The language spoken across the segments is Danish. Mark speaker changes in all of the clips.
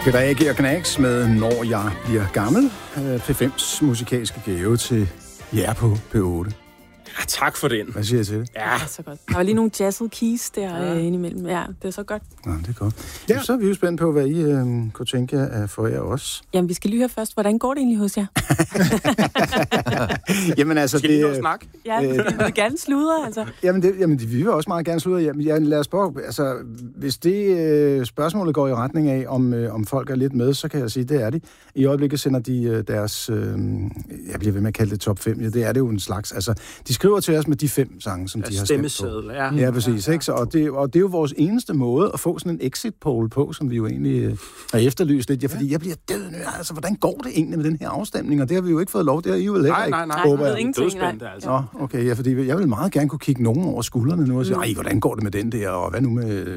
Speaker 1: Peter A.G. og Knacks med Når jeg bliver gammel. P5's musikalske gave til jer på P8.
Speaker 2: Ja, tak for den.
Speaker 1: Hvad siger jeg til det?
Speaker 2: Ja,
Speaker 3: så godt. Der var lige nogle jazzede keys der indimellem. Ja, det er så godt.
Speaker 1: Ja, det er godt. Ja. Så er vi jo spændt på, hvad I kunne tænke jer for jer også.
Speaker 3: Jamen, vi skal lige høre først, hvordan går det egentlig hos jer?
Speaker 1: Jamen altså,
Speaker 2: skal det... snak?
Speaker 3: Ja, vi vil gerne sludre, altså.
Speaker 1: Jamen, vi vil også meget gerne sludre. Jamen, lad os prøve. Altså, hvis det spørgsmålet går i retning af, om folk er lidt med, så kan jeg sige, det er de. I øjeblikket sender de deres, jeg bliver ved med at kalde det top 5. Ja, det er det jo en slags. Altså, de skriver til os med de 5 sange, som de har stemt på. Ja, præcis. Ikke? Og det er jo vores eneste måde at få sådan en exit poll på, som vi jo egentlig har efterlyst lidt. Ja, fordi jeg bliver død. Altså, hvordan går det egentlig med den her afstemning? Og det har vi jo ikke fået lov. Det har I jo heller ikke.
Speaker 3: Nej, jeg ved ingenting.
Speaker 2: Altså.
Speaker 1: Nå, okay, ja, fordi jeg vil meget gerne kunne kigge nogen over skuldrene nu og sige, ej, hvordan går det med den der, og hvad nu med...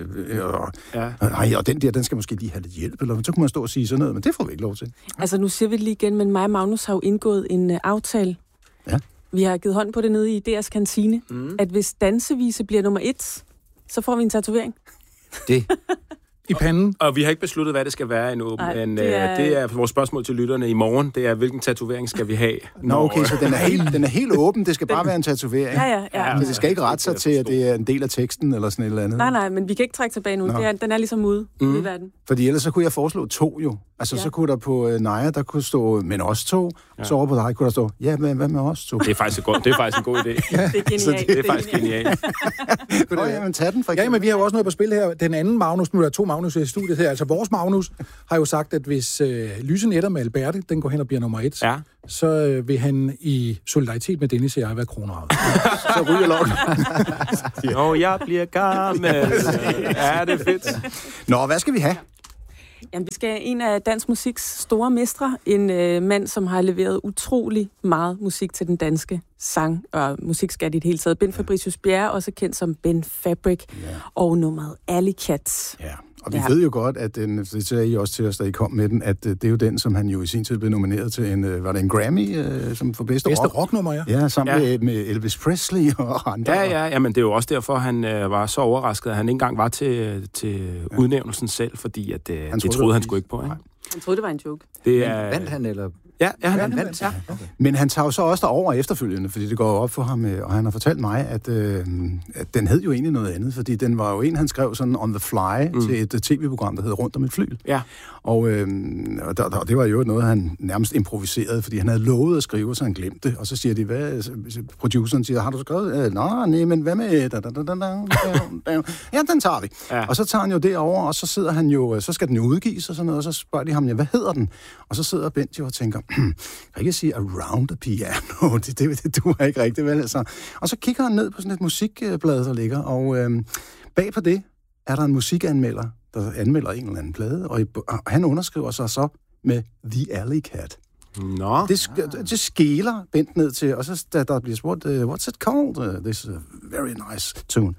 Speaker 1: og den der, den skal måske lige have lidt hjælp, eller så kunne man stå og sige sådan noget, men det får vi ikke lov til.
Speaker 3: Altså, nu siger vi det lige igen, men mig og Magnus har jo indgået en aftale.
Speaker 1: Ja.
Speaker 3: Vi har givet hånd på det nede i DS kantine, at hvis dansevise bliver nummer 1, så får vi en tatovering.
Speaker 4: Det i panden.
Speaker 2: Og vi har ikke besluttet, hvad det skal være endnu. Men det er vores spørgsmål til lytterne i morgen. Det er, hvilken tatovering skal vi have?
Speaker 1: Nå, okay, så den er helt åben. Det skal bare være en tatovering.
Speaker 3: Ja.
Speaker 1: Men det skal ikke rette sig til, at det er en del af teksten eller sådan et eller andet.
Speaker 3: Nej, men vi kan ikke trække tilbage nu. Den er ligesom ude i verden.
Speaker 1: Fordi ellers så kunne jeg foreslå 2 jo. Altså, så kunne der på Naja, der kunne stå, men os 2. Ja. Så over på dig kunne der stå, ja, men hvad med os 2?
Speaker 2: Det er faktisk en god idé.
Speaker 3: Det er genialt.
Speaker 2: Det er faktisk genialt.
Speaker 1: Jamen, tag den for eksempel.
Speaker 4: Ja, men vi har jo også noget på spil her. Den anden Magnus, nu er der 2 Magnus i studiet her. Altså, vores Magnus har jo sagt, at hvis Lyse Netter med Alberte, den går hen og bliver nummer 1, så vil han i solidaritet med Dennis og jeg være kronravet.
Speaker 1: Så ryger lokken.
Speaker 2: Jo, jeg bliver gammel. Ja, det er fedt.
Speaker 1: Nå, hvad skal vi have?
Speaker 3: Jamen, vi skal have en af dansk musiks store mestre. En mand, som har leveret utrolig meget musik til den danske sang- og musikskat i det hele taget. Ben Fabricius Bjerre, også kendt som Ben Fabric, og nummeret Alley Cat.
Speaker 1: Ja. Og vi ved jo godt, at det sagde I også til os, da I kom med den, at det er jo den, som han jo i sin tid blev nomineret til en Grammy, som for bedste
Speaker 4: rocknummer, ja.
Speaker 1: Ja, sammen med Elvis Presley og andre.
Speaker 2: Ja, men det er jo også derfor, han var så overrasket, at han ikke engang var til udnævnelsen selv, fordi at, det troede han sgu ikke på. Ikke?
Speaker 3: Han troede, det var en joke.
Speaker 4: Vandt han, eller...
Speaker 2: Ja, han vandt. Ja.
Speaker 1: Okay. Men han tager jo så også derover efterfølgende, fordi det går op for ham, og han har fortalt mig, at den hed jo egentlig noget andet, fordi den var jo en, han skrev sådan on the fly til et tv-program, der hed Rundt om et flyl.
Speaker 2: Ja.
Speaker 1: Og det var jo noget, han nærmest improviserede, fordi han havde lovet at skrive, så han glemte det. Og så siger de, produceren siger, har du skrevet? Nej, men hvad med? Ja, den tager vi. Ja. Og så tager han jo derover, og så sidder han jo, så skal den jo udgives og sådan noget, og så spørger de ham, hvad hedder den? Og så sidder Bent jo og tænker, kan ikke sige Around the Piano? Det duer ikke rigtigt, vel? Altså. Og så kigger han ned på sådan et musikblad, der ligger, og bag på det er der en musikanmelder, der anmelder en eller anden plade, og han underskriver sig så med The Alley Cat.
Speaker 2: Nå.
Speaker 1: Det skæler Bent ned til, og så der bliver spurgt, what's it called? This very nice tune.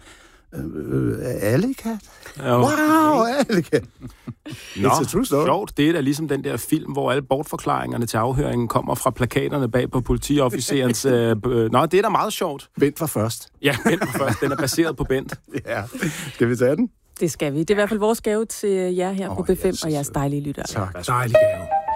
Speaker 1: Alley Cat? Wow, Alley Cat.
Speaker 2: Nå, sjovt. Det er da ligesom den der film, hvor alle bortforklaringerne til afhøringen kommer fra plakaterne bag på politiofficerens... Nå, det er da meget sjovt.
Speaker 1: Bent var først.
Speaker 2: Ja, Bent var først. Den er baseret på Bent.
Speaker 1: Ja. Skal vi tage den?
Speaker 3: Det skal vi. Det er i hvert fald vores gave til jer her på B5 og jeres dejlige lyttere.
Speaker 1: Tak.
Speaker 4: Dejlig gave.